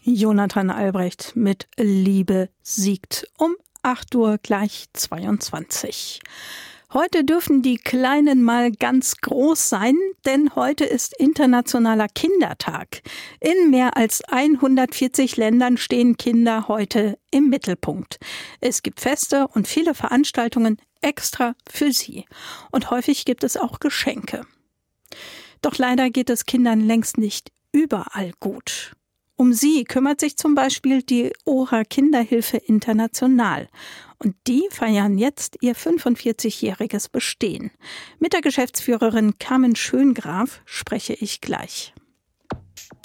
Jonathan Albrecht mit Liebe siegt um 8 Uhr gleich 22. Heute dürfen die Kleinen mal ganz groß sein, denn heute ist Internationaler Kindertag. In mehr als 140 Ländern stehen Kinder heute im Mittelpunkt. Es gibt Feste und viele Veranstaltungen extra für sie. Und häufig gibt es auch Geschenke. Doch leider geht es Kindern längst nicht überall gut. Um sie kümmert sich zum Beispiel die ORA Kinderhilfe International. Und die feiern jetzt ihr 45-jähriges Bestehen. Mit der Geschäftsführerin Carmen Schöngraf spreche ich gleich.